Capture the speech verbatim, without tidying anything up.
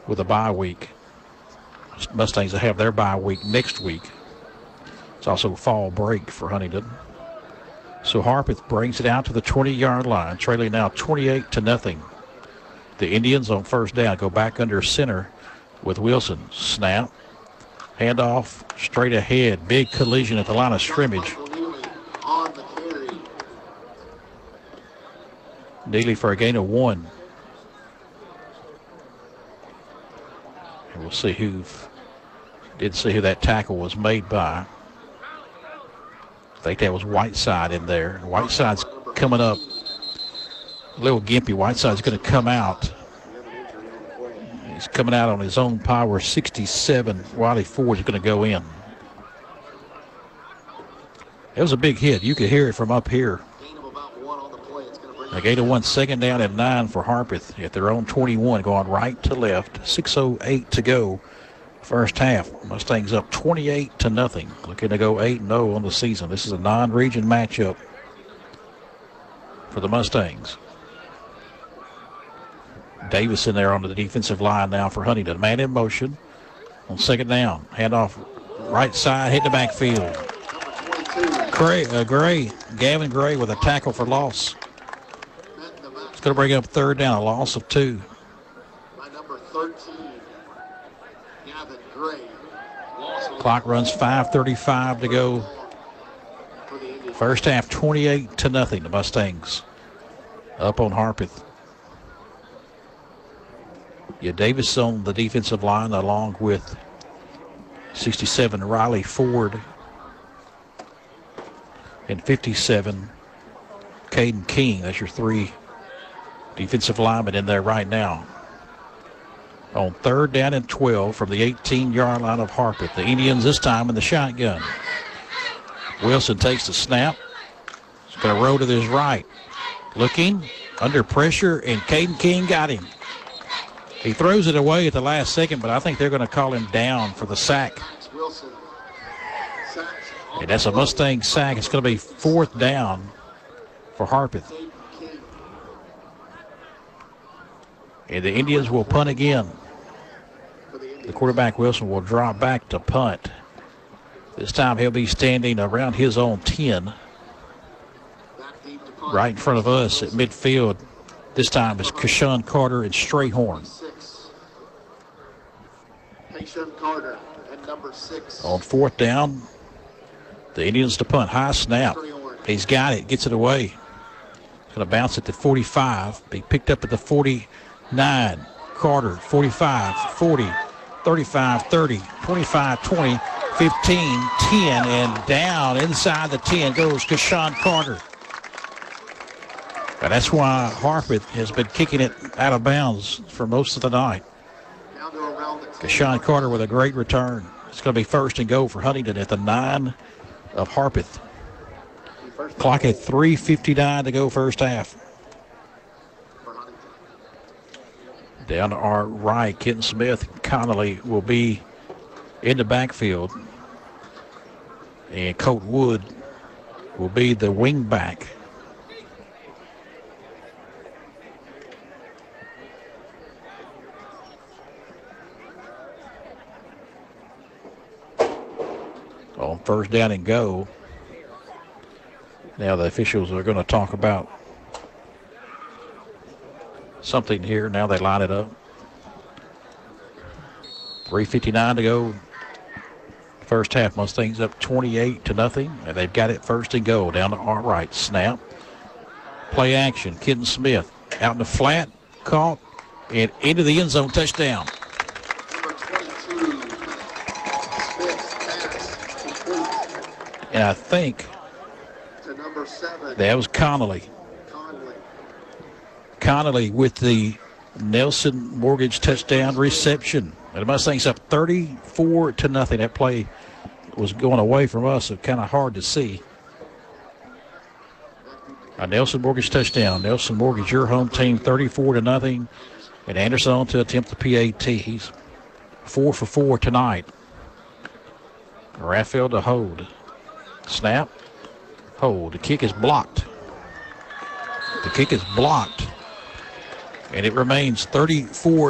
with a bye week. Mustangs will have their bye week next week. It's also fall break for Huntington. So Harpeth brings it out to the twenty-yard line, trailing now twenty-eight to nothing. The Indians on first down go back under center with Wilson. Snap. Handoff straight ahead. Big collision at the line of scrimmage. Neely for a gain of one. And we'll see who did see who that tackle was made by. I think that was Whiteside in there. Whiteside's coming up a little gimpy. Whiteside's going to come out. He's coming out on his own power. sixty-seven. Wiley Ford is going to go in. It was a big hit. You could hear it from up here. A gain of one, second down and nine for Harpeth at their own twenty-one, going right to left. six oh eight to go. First half, Mustangs up twenty-eight to nothing. Looking to go eight and oh on the season. This is a non-region matchup for the Mustangs. Davis in there on the defensive line now for Huntington. Man in motion on second down. Handoff right side, hit the backfield. Gray, uh, Gray, Gavin Gray with a tackle for loss. It's going to bring up third down, a loss of two. Clock runs five thirty-five to go. First half, twenty-eight to nothing. The Mustangs up on Harpeth. Yeah, Davis on the defensive line along with sixty-seven Riley Ford and fifty-seven Caden King. That's your three defensive linemen in there right now. On third down and twelve from the eighteen-yard line of Harpeth. The Indians this time in the shotgun. Wilson takes the snap. He's going to roll to his right. Looking, under pressure, and Caden King got him. He throws it away at the last second, but I think they're going to call him down for the sack. And that's a Mustang sack. It's going to be fourth down for Harpeth. And the Indians will punt again. The quarterback, Wilson, will drop back to punt. This time he'll be standing around his own ten. Right in front of us at midfield. This time is Keshawn Carter and Strayhorn. Carter and number six. On fourth down, the Indians to punt. High snap. He's got it. Gets it away. He's going to bounce at the forty-five. Be picked up at the forty-nine. Carter, forty-five, forty, thirty-five, thirty, twenty-five, twenty, fifteen, ten, and down inside the ten goes Keshawn Carter. And that's why Harpeth has been kicking it out of bounds for most of the night. Keshawn Carter with a great return. It's going to be first and goal for Huntington at the nine of Harpeth. Clock at three fifty-nine to go first half. Down to our right, Kenton Smith and Connolly will be in the backfield. And Colt Wood will be the wing back. On first down and go. Now the officials are going to talk about something here. Now they line it up. three fifty-nine to go. First half, Mustangs up twenty-eight to nothing. And they've got it first and go. Down to our right. Snap. Play action. Kenton Smith out in the flat. Caught. And into the end zone. Touchdown. And I think that was Connolly. Connolly with the Nelson Mortgage touchdown reception. And the Mustangs up thirty-four to nothing. That play was going away from us, so kind of hard to see. A Nelson Mortgage touchdown. Nelson Mortgage, your home team, thirty-four to nothing. And Anderson on to attempt the P A T. He's four for four tonight. Raphael to hold. Snap. Hold. The kick is blocked. The kick is blocked. And it remains thirty-four